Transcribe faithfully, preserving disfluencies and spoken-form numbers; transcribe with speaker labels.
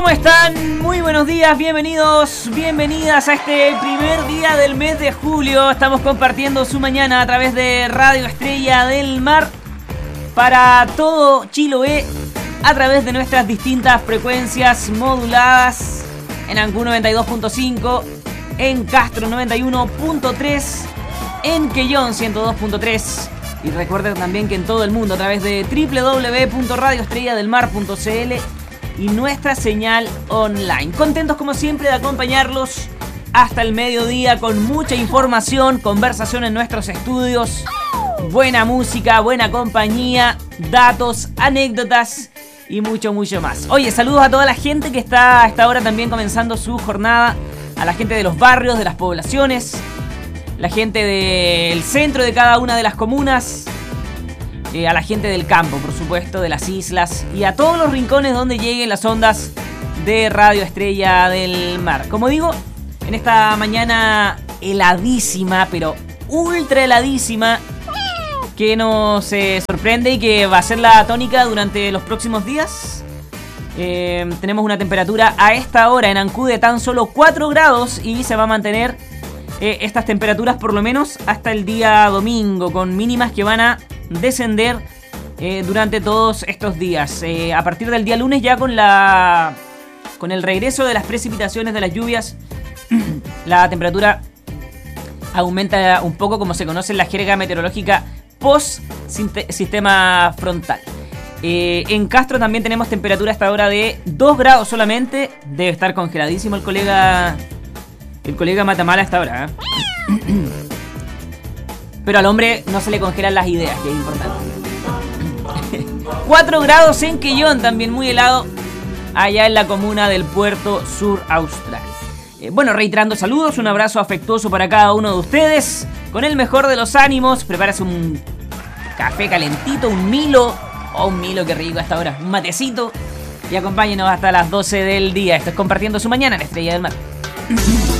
Speaker 1: ¿Cómo están? Muy buenos días, bienvenidos, bienvenidas a este primer día del mes de julio. Estamos compartiendo su mañana a través de Radio Estrella del Mar para todo Chiloé a través de nuestras distintas frecuencias moduladas en Ancú noventa y dos punto cinco, en Castro noventa y uno punto tres, en Quellón ciento dos punto tres. Y recuerden también que en todo el mundo a través de doble u doble u doble u punto radio estrella del mar punto c l y nuestra señal online. Contentos como siempre de acompañarlos hasta el mediodía con mucha información, conversación en nuestros estudios, buena música, buena compañía, datos, anécdotas y mucho, mucho más. Oye, saludos a toda la gente que está a esta hora también comenzando su jornada, a la gente de los barrios, de las poblaciones, la gente del centro de cada una de las comunas, eh, a la gente del campo, por supuesto, de las islas y a todos los rincones donde lleguen las ondas de Radio Estrella del Mar. Como digo, en esta mañana heladísima, pero ultra heladísima, que nos eh, sorprende y que va a ser la tónica durante los próximos días. Eh, tenemos una temperatura a esta hora en Ancú de tan solo cuatro grados y se va a mantener eh, estas temperaturas por lo menos hasta el día domingo, con mínimas que van a descender eh, durante todos estos días. Eh, a partir del día lunes, ya con la con el regreso de las precipitaciones, de las lluvias, la temperatura aumenta un poco, como se conoce en la jerga meteorológica, post-sistema frontal. Eh, en Castro también tenemos temperatura hasta ahora de dos grados solamente. Debe estar congeladísimo el colega el colega Matamala hasta ahora, ¿eh? Pero al hombre no se le congelan las ideas, que es importante. cuatro grados en Quellón, también muy helado allá en la comuna del Puerto Sur Austral. Eh, bueno, reiterando saludos, un abrazo afectuoso para cada uno de ustedes. Con el mejor de los ánimos, prepárese un café calentito, un Milo. Oh, un Milo, qué rico hasta ahora. Un matecito. Y acompáñenos hasta las doce del día. Esto es Compartiendo su Mañana en Estrella del Mar.